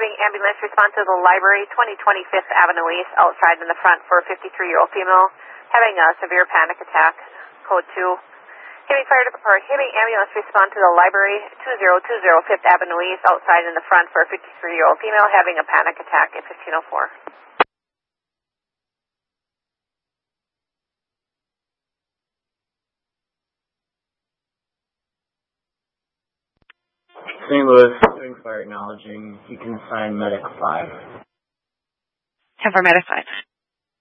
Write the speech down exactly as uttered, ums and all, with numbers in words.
having ambulance respond to the library, twenty twenty Fifth Avenue East, outside in the front for a fifty-three-year-old female having a severe panic attack. Code two. Having fire or having ambulance respond to the library, two zero two zero Fifth Avenue East, outside in the front for a fifty-three-year-old female having a panic attack at fifteen oh four. Saint Louis, doing fire acknowledging. You can sign Medic five. ten four Medic five.